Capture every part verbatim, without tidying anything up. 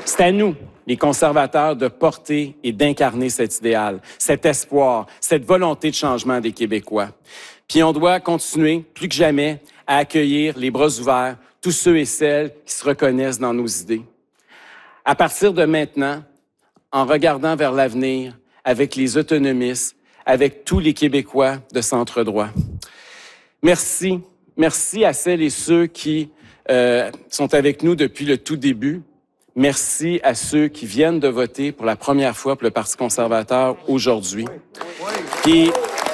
C'est à nous, les conservateurs, de porter et d'incarner cet idéal, cet espoir, cette volonté de changement des Québécois. Puis on doit continuer, plus que jamais, à accueillir les bras ouverts tous ceux et celles qui se reconnaissent dans nos idées. À partir de maintenant, en regardant vers l'avenir, avec les autonomistes, avec tous les Québécois de centre droit. Merci, merci à celles et ceux qui euh, sont avec nous depuis le tout début. Merci à ceux qui viennent de voter pour la première fois pour le Parti conservateur aujourd'hui. Puis,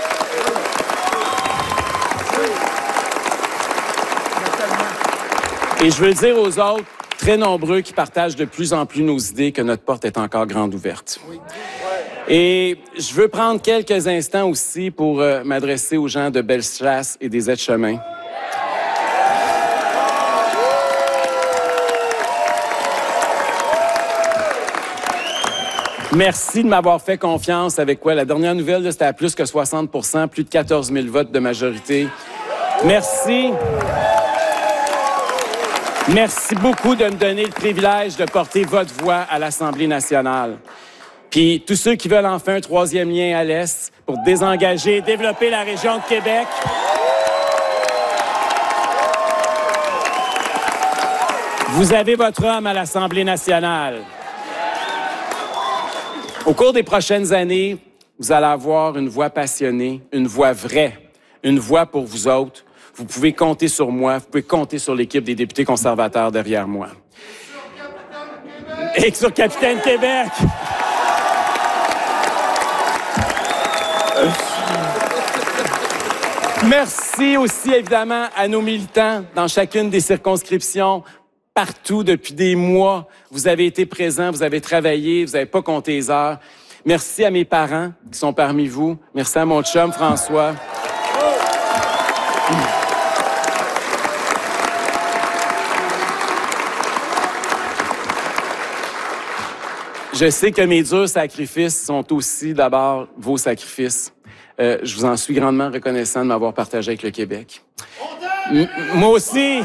et je veux dire aux autres, très nombreux qui partagent de plus en plus nos idées, que notre porte est encore grande ouverte. Et je veux prendre quelques instants aussi pour euh, m'adresser aux gens de Bellechasse et des Aides-Chemins. Merci de m'avoir fait confiance avec quoi? La dernière nouvelle, c'était à plus que soixante pour cent, plus de quatorze mille votes de majorité. Merci. Merci beaucoup de me donner le privilège de porter votre voix à l'Assemblée nationale. Puis tous ceux qui veulent enfin un troisième lien à l'Est pour désengager et développer la région de Québec. Vous avez votre homme à l'Assemblée nationale. Au cours des prochaines années, vous allez avoir une voix passionnée, une voix vraie, une voix pour vous autres. Vous pouvez compter sur moi, vous pouvez compter sur l'équipe des députés conservateurs derrière moi. Et sur Capitaine Québec! Merci aussi, évidemment, à nos militants dans chacune des circonscriptions. Partout, depuis des mois, vous avez été présents, vous avez travaillé, vous n'avez pas compté les heures. Merci à mes parents qui sont parmi vous. Merci à mon chum, François. Je sais que mes durs sacrifices sont aussi d'abord vos sacrifices. Euh, je vous en suis grandement reconnaissant de m'avoir partagé avec le Québec. M- moi aussi!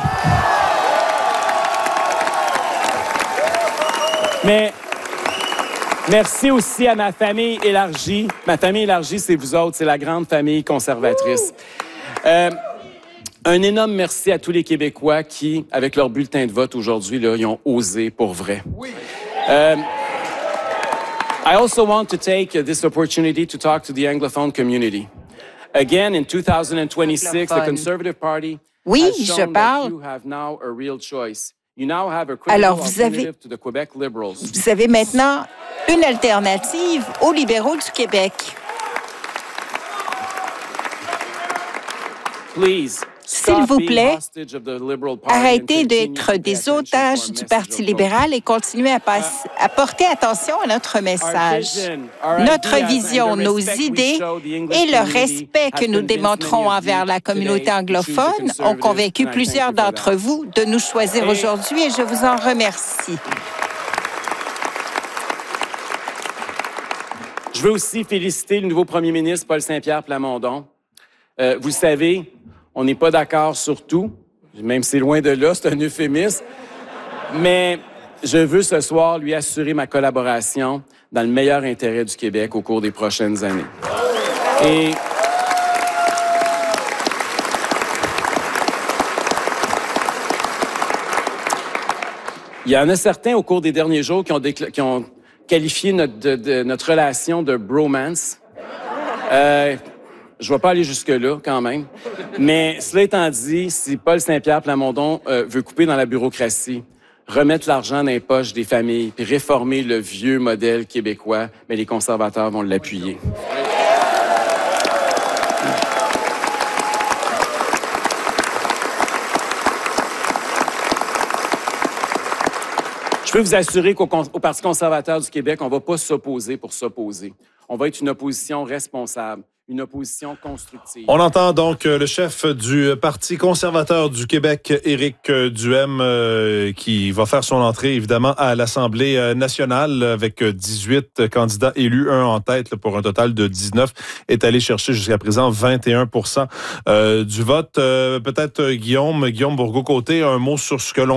Mais merci aussi à ma famille élargie. Ma famille élargie, c'est vous autres, c'est la grande famille conservatrice. Euh, un énorme merci à tous les Québécois qui, avec leur bulletin de vote aujourd'hui, là, ils ont osé pour vrai. Euh, I also want to take this opportunity to talk to the Anglophone community. Again, in two thousand twenty-six, the Conservative Party oui, has shown je parle. that you have now a real choice. Alors, vous avez, vous avez maintenant une alternative aux libéraux du Québec. S'il vous plaît, arrêtez d'être des otages du Parti libéral et continuez à, passe, à porter attention à notre message. Notre vision, nos idées et le respect que nous démontrons envers la communauté anglophone ont convaincu plusieurs d'entre vous de nous choisir aujourd'hui et je vous en remercie. Je veux aussi féliciter le nouveau premier ministre, Paul Saint-Pierre Plamondon. Euh, vous le savez, on n'est pas d'accord sur tout, même si c'est loin de là, c'est un euphémisme. Mais je veux ce soir lui assurer ma collaboration dans le meilleur intérêt du Québec au cours des prochaines années. Et il y en a certains au cours des derniers jours qui ont, décla- qui ont qualifié notre, de, de, notre relation de bromance. Euh, Je ne vais pas aller jusque-là, quand même. Mais cela étant dit, si Paul Saint-Pierre Plamondon euh, veut couper dans la bureaucratie, remettre l'argent dans les poches des familles, puis réformer le vieux modèle québécois, mais les conservateurs vont l'appuyer. Je peux vous assurer qu'au au Parti conservateur du Québec, on ne va pas s'opposer pour s'opposer. On va être une opposition responsable, une opposition constructive. On entend donc le chef du Parti conservateur du Québec, Éric Duhem, euh, qui va faire son entrée, évidemment, à l'Assemblée nationale avec dix-huit candidats élus, un en tête là, pour un total de dix-neuf, est allé chercher jusqu'à présent vingt et un pour cent euh, du vote. Euh, peut-être Guillaume, Guillaume Bourgault-Côté, un mot sur ce que l'on